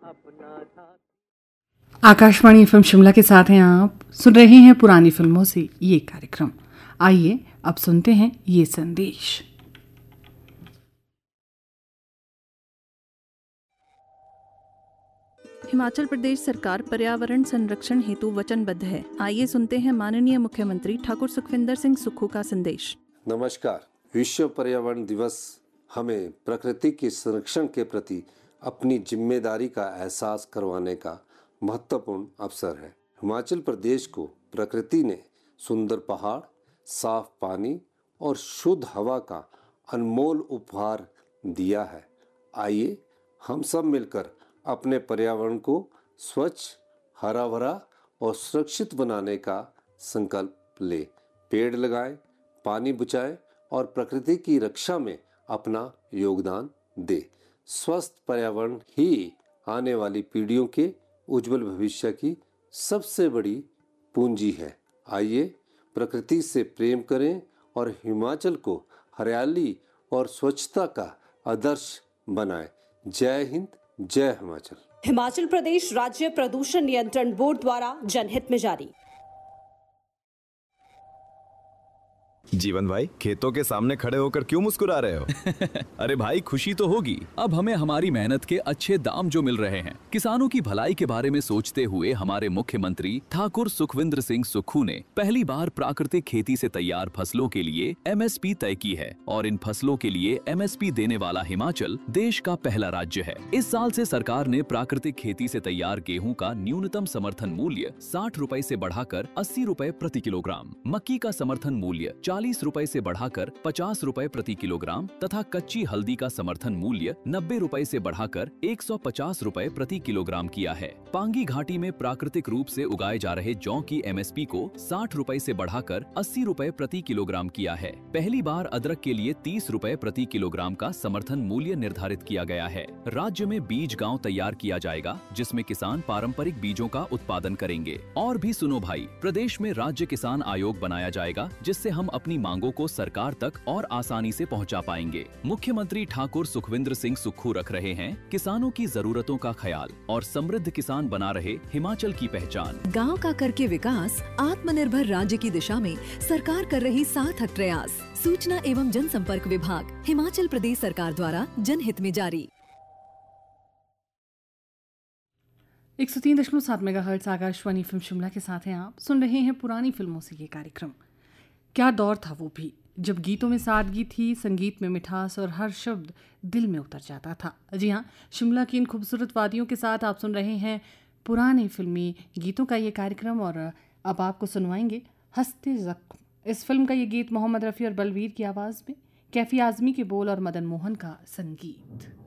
Akashvani FM Shimla के साथ हैं आप। सुन रहे हैं पुरानी फिल्मों से ये कार्यक्रम। आइए अब सुनते हैं ये संदेश। हिमाचल प्रदेश सरकार पर्यावरण संरक्षण हेतु वचनबद्ध है। आइए सुनते हैं माननीय मुख्यमंत्री ठाकुर सुखविंदर सिंह सुक्खू का संदेश। नमस्कार। विश्व पर्यावरण दिवस हमें प्रकृति के संरक्षण के प्रति अपनी जिम्मेदारी का एहसास करवाने का महत्वपूर्ण अवसर है। हिमाचल प्रदेश को प्रकृति ने सुंदर पहाड़, साफ पानी और शुद्ध हवा का अनमोल उपहार दिया है। आइए हम सब मिलकर अपने पर्यावरण को स्वच्छ, हरा भरा और सुरक्षित बनाने का संकल्प ले। पेड़ लगाएं, पानी बचाएं और प्रकृति की रक्षा में अपना योगदान दें। स्वस्थ पर्यावरण ही आने वाली पीढ़ियों के उज्जवल भविष्य की सबसे बड़ी पूंजी है। आइए प्रकृति से प्रेम करें और हिमाचल को हरियाली और स्वच्छता का आदर्श बनाएं। जय हिंद, जय हिमाचल। हिमाचल प्रदेश राज्य प्रदूषण नियंत्रण बोर्ड द्वारा जनहित में जारी। जीवन भाई, खेतों के सामने खड़े होकर क्यों मुस्कुरा रहे हो? अरे भाई, खुशी तो होगी। अब हमें हमारी मेहनत के अच्छे दाम जो मिल रहे हैं। किसानों की भलाई के बारे में सोचते हुए हमारे मुख्यमंत्री ठाकुर सुखविंदर सिंह सुक्खू ने पहली बार प्राकृतिक खेती से तैयार फसलों के लिए MSP तय की है और इन फसलों के लिए MSP देने वाला हिमाचल देश का पहला राज्य है। इस साल से सरकार ने प्राकृतिक खेती से तैयार गेहूँ का न्यूनतम समर्थन मूल्य 60 रुपए से बढ़ाकर 80 रुपए प्रति किलोग्राम, मक्की का समर्थन मूल्य 40 रुपए से बढ़ाकर 50 रुपए प्रति किलोग्राम तथा कच्ची हल्दी का समर्थन मूल्य 90 रुपए से बढ़ाकर 150 रुपए प्रति किलोग्राम किया है। पांगी घाटी में प्राकृतिक रूप से उगाए जा रहे जौ की MSP को 60 रुपए से बढ़ाकर 80 रुपए प्रति किलोग्राम किया है। पहली बार अदरक के लिए 30 रुपए प्रति किलोग्राम का समर्थन मूल्य निर्धारित किया गया है। राज्य में बीज गांव तैयार किया जाएगा जिसमें किसान पारंपरिक बीजों का उत्पादन करेंगे। और भी सुनो भाई, प्रदेश में राज्य किसान आयोग बनाया जाएगा जिससे हम अपनी मांगों को सरकार तक और आसानी से पहुंचा पाएंगे। मुख्यमंत्री ठाकुर सुखविंदर सिंह सुक्खू रख रहे हैं किसानों की जरूरतों का ख्याल और समृद्ध किसान बना रहे हिमाचल की पहचान। गांव का करके विकास, आत्मनिर्भर राज्य की दिशा में सरकार कर रही सार्थक प्रयास। सूचना एवं जनसंपर्क विभाग, हिमाचल प्रदेश सरकार द्वारा जनहित में जारी। 103.7 मेगाहर्ट्ज आकाशवाणी फिल्म शिमला के साथ हैं आप। सुन रहे हैं पुरानी फिल्मों से ये कार्यक्रम। क्या दौर था वो भी, जब गीतों में सादगी थी, संगीत में मिठास और हर शब्द दिल में उतर जाता था। जी हाँ, शिमला की इन खूबसूरत वादियों के साथ आप सुन रहे हैं पुराने फिल्मी गीतों का ये कार्यक्रम। और अब आपको सुनवाएंगे हस्ते ज़ख्म। इस फिल्म का ये गीत मोहम्मद रफ़ी और बलवीर की आवाज़ में, कैफी आज़मी के बोल और मदन मोहन का संगीत।